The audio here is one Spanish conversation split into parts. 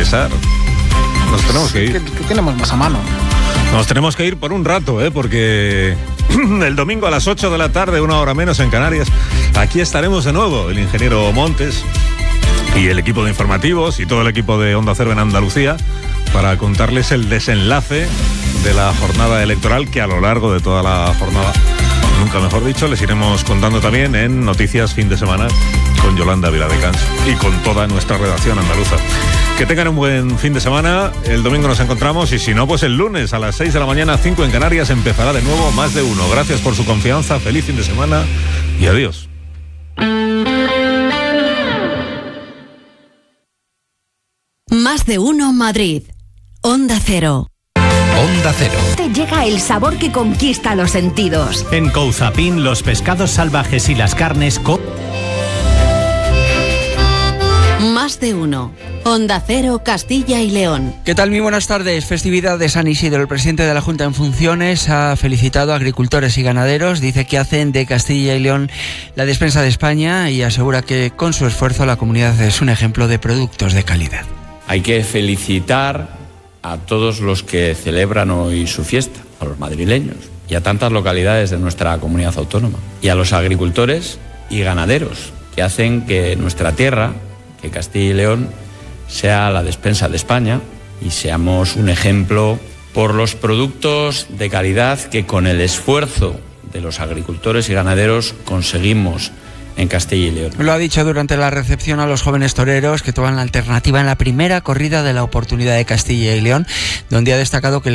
regresar. Nos tenemos que ir. ¿Qué tenemos más a mano? Nos tenemos que ir por un rato, porque el domingo a las 8 de la tarde, 1 hora menos en Canarias, aquí estaremos de nuevo, el ingeniero Montes y el equipo de informativos y todo el equipo de Onda Cero en Andalucía, para contarles el desenlace de la jornada electoral, que a lo largo de toda la jornada, nunca mejor dicho, les iremos contando también en Noticias Fin de Semana con Yolanda Viladecans y con toda nuestra redacción andaluza. Que tengan un buen fin de semana. El domingo nos encontramos y si no, pues el lunes a las 6 de la mañana, 5 en Canarias, empezará de nuevo Más de Uno. Gracias por su confianza, feliz fin de semana y adiós. Más de Uno Madrid. Onda Cero. Onda Cero. Te llega el sabor que conquista los sentidos. En Couzapin, los pescados salvajes y las carnes Más de Uno. Onda Cero, Castilla y León. ¿Qué tal? Muy buenas tardes. Festividad de San Isidro. El presidente de la Junta en funciones ha felicitado a agricultores y ganaderos. Dice que hacen de Castilla y León la despensa de España y asegura que con su esfuerzo la comunidad es un ejemplo de productos de calidad. Hay que felicitar a todos los que celebran hoy su fiesta, a los madrileños y a tantas localidades de nuestra comunidad autónoma, y a los agricultores y ganaderos que hacen que nuestra tierra, que Castilla y León, sea la despensa de España y seamos un ejemplo por los productos de calidad que con el esfuerzo de los agricultores y ganaderos conseguimos en Castilla y León. Lo ha dicho durante la recepción a los jóvenes toreros que toman la alternativa en la primera corrida de la oportunidad de Castilla y León, donde ha destacado que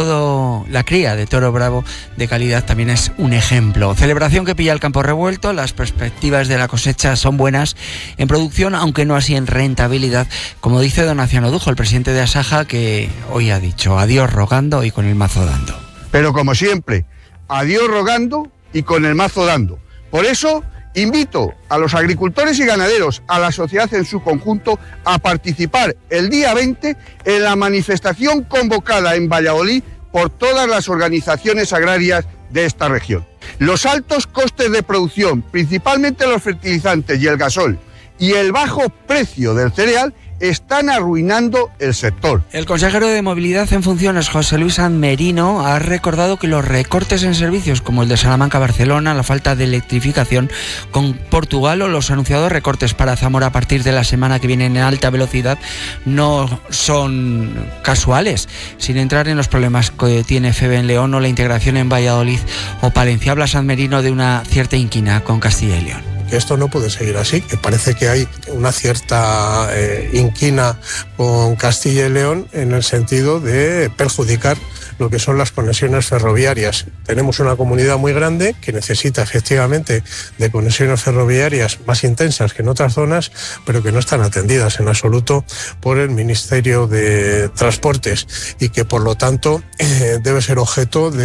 la cría de toro bravo de calidad también es un ejemplo. Celebración que pilla el campo revuelto. Las perspectivas de la cosecha son buenas en producción, aunque no así en rentabilidad, como dice don Aciano Dujo, el presidente de Asaja, que hoy ha dicho adiós rogando y con el mazo dando. Pero como siempre, adiós rogando y con el mazo dando. Por eso invito a los agricultores y ganaderos, a la sociedad en su conjunto, a participar el día 20 en la manifestación convocada en Valladolid por todas las organizaciones agrarias de esta región. Los altos costes de producción, principalmente los fertilizantes y el gasol, y el bajo precio del cereal están arruinando el sector. El consejero de Movilidad en funciones, José Luis San Merino, ha recordado que los recortes en servicios como el de Salamanca-Barcelona, la falta de electrificación con Portugal o los anunciados recortes para Zamora a partir de la semana que viene en alta velocidad no son casuales. Sin entrar en los problemas que tiene FEB en León o la integración en Valladolid o Palencia, habla San Merino de una cierta inquina con Castilla y León. Que esto no puede seguir así, que parece que hay una cierta inquina con Castilla y León en el sentido de perjudicar lo que son las conexiones ferroviarias. Tenemos una comunidad muy grande que necesita efectivamente de conexiones ferroviarias más intensas que en otras zonas, pero que no están atendidas en absoluto por el Ministerio de Transportes y que por lo tanto debe ser objeto de